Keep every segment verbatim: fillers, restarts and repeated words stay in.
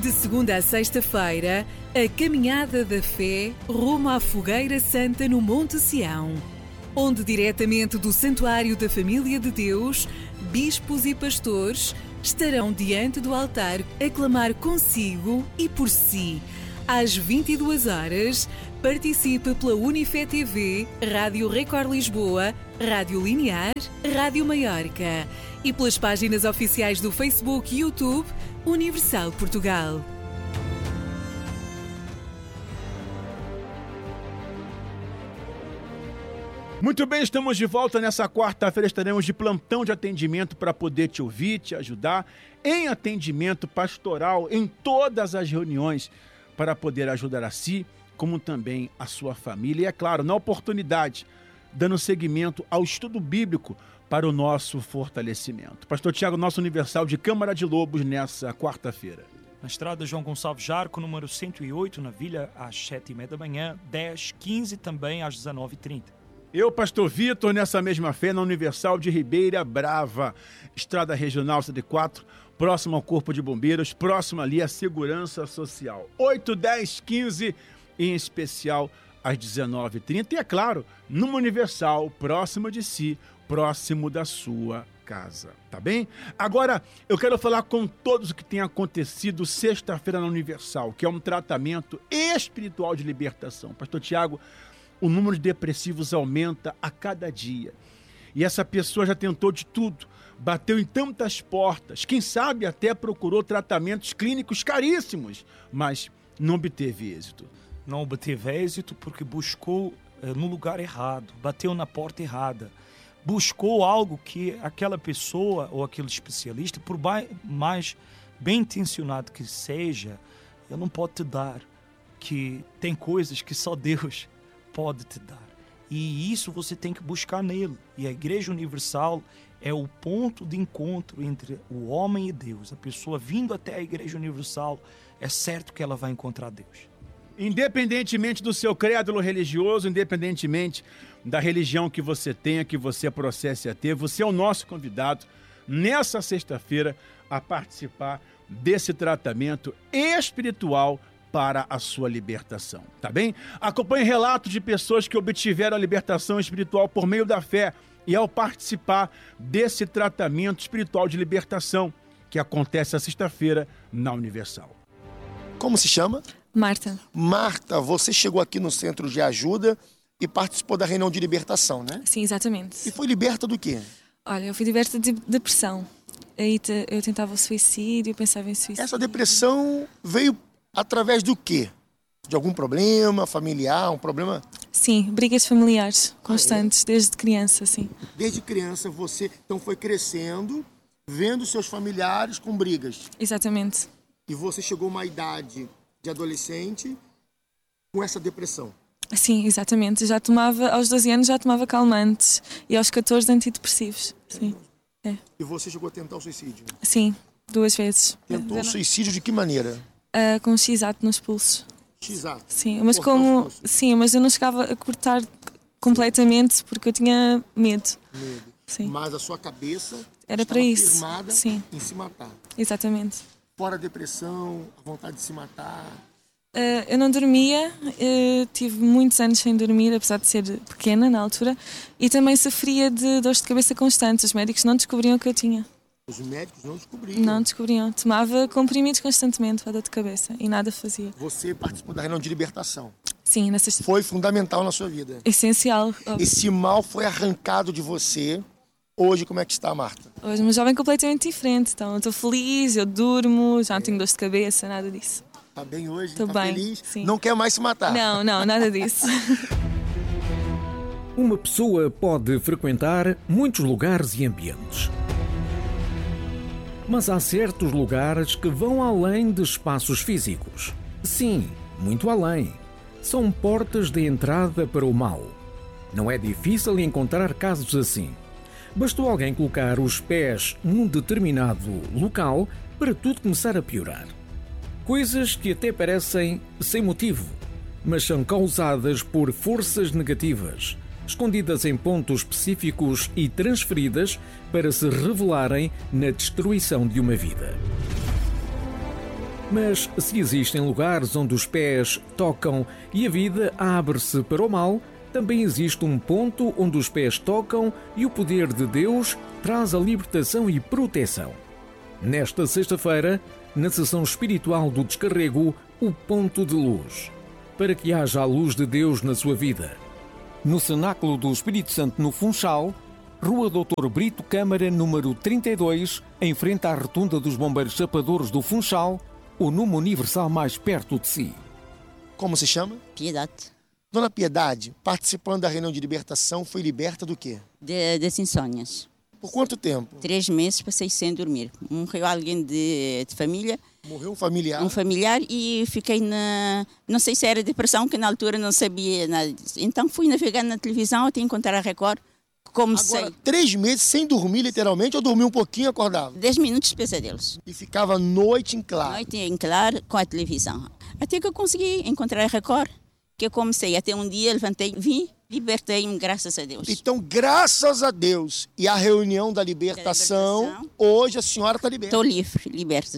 De segunda a sexta-feira, a Caminhada da Fé rumo à Fogueira Santa no Monte Sião, onde diretamente do Santuário da Família de Deus, bispos e pastores estarão diante do altar a clamar consigo e por si. Às vinte e duas horas, participe pela Unifé T V, Rádio Record Lisboa, Rádio Linear, Rádio Maiorca e pelas páginas oficiais do Facebook e YouTube Universal Portugal. Muito bem, estamos de volta. Nessa quarta-feira estaremos de plantão de atendimento para poder te ouvir, te ajudar em atendimento pastoral em todas as reuniões para poder ajudar a si, como também a sua família. E é claro, na oportunidade, dando seguimento ao estudo bíblico para o nosso fortalecimento. Pastor Tiago, nosso Universal de Câmara de Lobos nessa quarta-feira. Na estrada João Gonçalves Jarco, número cento e oito, na Vila, às sete e meia da manhã, dez, quinze também às dezenove e trinta. Eu, Pastor Vitor, nessa mesma fé, na Universal de Ribeira Brava, Estrada Regional cento e quatro, próximo ao Corpo de Bombeiros, próximo ali à Segurança Social. oito, dez, quinze, em especial às dezenove e trinta. E é claro, numa Universal, próximo de si, próximo da sua casa, tá bem? Agora, eu quero falar com todos o que tem acontecido sexta-feira na Universal, que é um tratamento espiritual de libertação. Pastor Tiago, o número de depressivos aumenta a cada dia. E essa pessoa já tentou de tudo, bateu em tantas portas, quem sabe até procurou tratamentos clínicos caríssimos, mas não obteve êxito. Não obteve êxito porque buscou eh, no lugar errado, bateu na porta errada. Buscou algo que aquela pessoa ou aquele especialista, por mais bem intencionado que seja, ele não pode te dar, que tem coisas que só Deus pode te dar. E isso você tem que buscar nele. E a Igreja Universal é o ponto de encontro entre o homem e Deus. A pessoa vindo até a Igreja Universal, é certo que ela vai encontrar Deus. Independentemente do seu crédulo religioso, independentemente da religião que você tenha, que você processe a ter, você é o nosso convidado nessa sexta-feira a participar desse tratamento espiritual para a sua libertação, tá bem? Acompanhe relatos de pessoas que obtiveram a libertação espiritual por meio da fé e ao participar desse tratamento espiritual de libertação que acontece a sexta-feira na Universal. Como se chama? Marta. Marta, você chegou aqui no Centro de Ajuda e participou da reunião de libertação, né? Sim, exatamente. E foi liberta do quê? Olha, eu fui liberta de depressão. Aí te, eu tentava suicídio, eu pensava em suicídio. Essa depressão veio através do quê? De algum problema familiar, um problema? Sim, brigas familiares constantes, ah, é? Desde criança, sim. Desde criança você, então, foi crescendo, vendo seus familiares com brigas. Exatamente. E você chegou a uma idade de adolescente com essa depressão. Sim, exatamente. Já tomava, aos doze anos já tomava calmantes e aos catorze antidepressivos. Sim. É. E você chegou a tentar o suicídio? Sim, duas vezes. Tentou o suicídio de que maneira? Uh, com um X-ato nos pulsos. X-ato? Sim, mas como... Sim, mas eu não chegava a cortar completamente porque eu tinha medo. Medo. Sim. Mas a sua cabeça era para isso. Firmada Sim. Em se matar. Exatamente. Fora a depressão, a vontade de se matar? Uh, eu não dormia, uh, tive muitos anos sem dormir, apesar de ser pequena na altura, e também sofria de dores de cabeça constantes. Os médicos não descobriam o que eu tinha. Os médicos não descobriam? Não descobriam. Tomava comprimidos constantemente para dor de cabeça e nada fazia. Você participou da reunião de libertação? Sim, nessa... Foi fundamental na sua vida? Essencial. Óbvio. Esse mal foi arrancado de você. Hoje, como é que está, Marta? Hoje, uma jovem completamente diferente. Então, eu estou feliz, eu durmo, já não tenho dor de cabeça, nada disso. Está bem hoje? Estou tá bem, feliz? Sim. Não quer mais se matar? Não, não, nada disso. Uma pessoa pode frequentar muitos lugares e ambientes. Mas há certos lugares que vão além de espaços físicos. Sim, muito além. São portas de entrada para o mal. Não é difícil encontrar casos assim. Bastou alguém colocar os pés num determinado local para tudo começar a piorar. Coisas que até parecem sem motivo, mas são causadas por forças negativas, escondidas em pontos específicos e transferidas para se revelarem na destruição de uma vida. Mas se existem lugares onde os pés tocam e a vida abre-se para o mal, também existe um ponto onde os pés tocam e o poder de Deus traz a libertação e proteção. Nesta sexta-feira, na sessão espiritual do Descarrego, o ponto de luz, para que haja a luz de Deus na sua vida. No Cenáculo do Espírito Santo, no Funchal, Rua doutor Brito Câmara, número trinta e dois, em frente à rotunda dos Bombeiros Chapadores do Funchal, o número universal mais perto de si. Como se chama? Piedade. Dona Piedade, participando da reunião de libertação, foi liberta do quê? De, das insônias. Por quanto tempo? Três meses passei sem dormir. Morreu alguém de, de família. Morreu um familiar? Um familiar e fiquei na... Não sei se era depressão, que na altura não sabia nada disso. Então fui navegar na televisão até encontrar a Record. Como Agora, sei. três meses sem dormir, literalmente, ou dormia um pouquinho e acordava? Dez minutos de pesadelos. E ficava noite em claro? Noite em claro com a televisão. Até que eu consegui encontrar a Record, que eu comecei. Até um dia levantei, vim, libertei-me, graças a Deus. Então, graças a Deus e a reunião da libertação, da libertação hoje a senhora está liberta. Estou livre, liberta.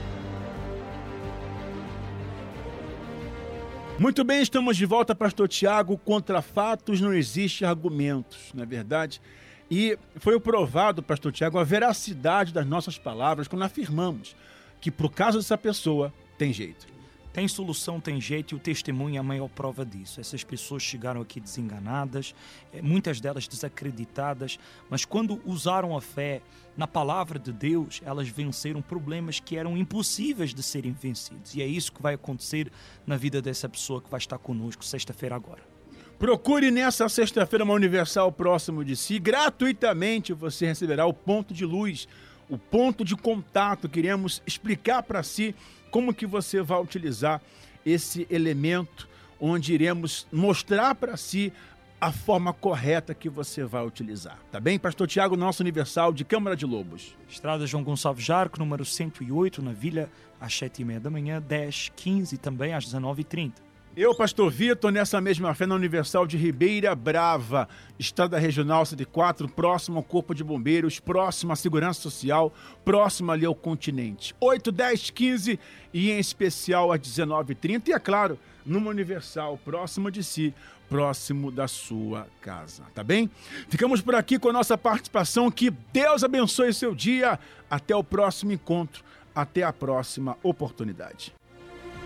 Muito bem, estamos de volta, pastor Tiago. Contra fatos não existe argumentos, não é verdade? E foi provado, pastor Tiago, a veracidade das nossas palavras quando afirmamos que, por causa dessa pessoa, tem jeito. Tem solução, tem jeito, e o testemunho é a maior prova disso. Essas pessoas chegaram aqui desenganadas, muitas delas desacreditadas, mas quando usaram a fé na palavra de Deus, elas venceram problemas que eram impossíveis de serem vencidos. E é isso que vai acontecer na vida dessa pessoa que vai estar conosco sexta-feira agora. Procure nessa sexta-feira uma Universal próximo de si. Gratuitamente você receberá o ponto de luz, o ponto de contato. Queremos explicar para si como que você vai utilizar esse elemento, onde iremos mostrar para si a forma correta que você vai utilizar. Tá bem? Pastor Tiago, nosso Universal de Câmara de Lobos. Estrada João Gonçalves Jarco, número cento e oito, na Vila, às sete e meia da manhã, dez, quinze e também às dezenove e trinta. Eu, pastor Vitor, nessa mesma fé na Universal de Ribeira Brava, Estrada Regional cento e quatro, próximo ao Corpo de Bombeiros, próximo à Segurança Social, próximo ali ao Continente. oito, dez, quinze e em especial às dezenove e trinta. E é claro, numa Universal próximo de si, próximo da sua casa. Tá bem? Ficamos por aqui com a nossa participação. Que Deus abençoe seu dia. Até o próximo encontro. Até a próxima oportunidade.